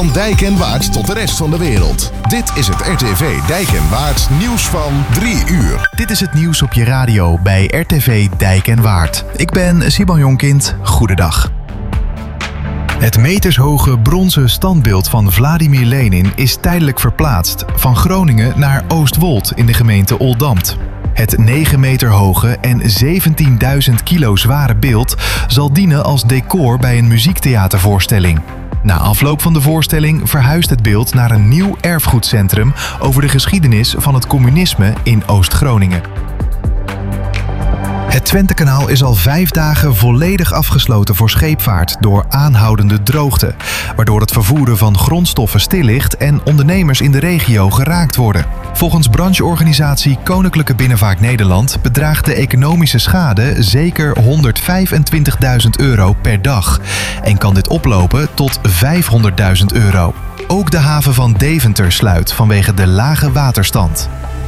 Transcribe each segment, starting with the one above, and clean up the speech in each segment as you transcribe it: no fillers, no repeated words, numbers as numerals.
Van Dijk en Waard tot de rest van de wereld. Dit is het RTV Dijk en Waard nieuws van 3 uur. Dit is het nieuws op je radio bij RTV Dijk en Waard. Ik ben Simon Jonkind. Goedendag. Het metershoge bronzen standbeeld van Vladimir Lenin is tijdelijk verplaatst van Groningen naar Oostwold in de gemeente Oldambt. Het 9 meter hoge en 17.000 kilo zware beeld zal dienen als decor bij een muziektheatervoorstelling. Na afloop van de voorstelling verhuist het beeld naar een nieuw erfgoedcentrum over de geschiedenis van het communisme in Oost-Groningen. Het Twentekanaal is al 5 dagen volledig afgesloten voor scheepvaart door aanhoudende droogte, waardoor het vervoeren van grondstoffen stil ligt en ondernemers in de regio geraakt worden. Volgens brancheorganisatie Koninklijke Binnenvaart Nederland bedraagt de economische schade zeker €125.000 per dag en kan dit oplopen tot €500.000. Ook de haven van Deventer sluit vanwege de lage waterstand.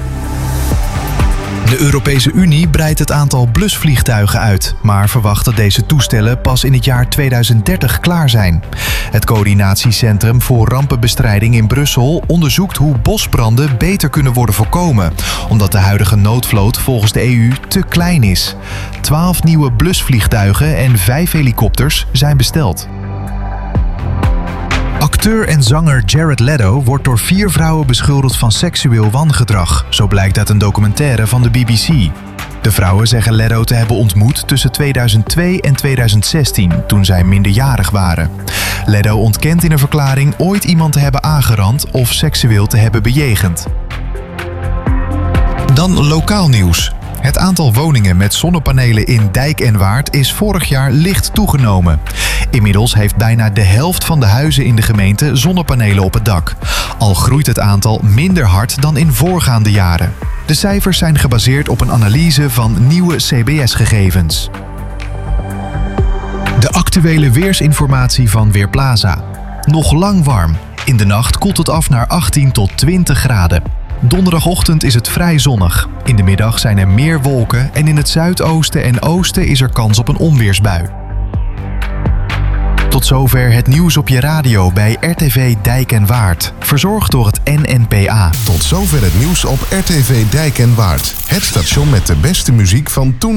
De Europese Unie breidt het aantal blusvliegtuigen uit, maar verwacht dat deze toestellen pas in het jaar 2030 klaar zijn. Het Coördinatiecentrum voor Rampenbestrijding in Brussel onderzoekt hoe bosbranden beter kunnen worden voorkomen, omdat de huidige noodvloot volgens de EU te klein is. 12 nieuwe blusvliegtuigen en 5 helikopters zijn besteld. Acteur en zanger Jared Leto wordt door 4 vrouwen beschuldigd van seksueel wangedrag. Zo blijkt uit een documentaire van de BBC. De vrouwen zeggen Leto te hebben ontmoet tussen 2002 en 2016, toen zij minderjarig waren. Leto ontkent in een verklaring ooit iemand te hebben aangerand of seksueel te hebben bejegend. Dan lokaal nieuws. Het aantal woningen met zonnepanelen in Dijk en Waard is vorig jaar licht toegenomen. Inmiddels heeft bijna de helft van de huizen in de gemeente zonnepanelen op het dak. Al groeit het aantal minder hard dan in voorgaande jaren. De cijfers zijn gebaseerd op een analyse van nieuwe CBS-gegevens. De actuele weersinformatie van Weerplaza. Nog lang warm. In de nacht koelt het af naar 18 tot 20 graden. Donderdagochtend is het vrij zonnig. In de middag zijn er meer wolken en in het zuidoosten en oosten is er kans op een onweersbui. Tot zover het nieuws op je radio bij RTV Dijk en Waard. Verzorgd door het NNPA. Tot zover het nieuws op RTV Dijk en Waard. Het station met de beste muziek van toen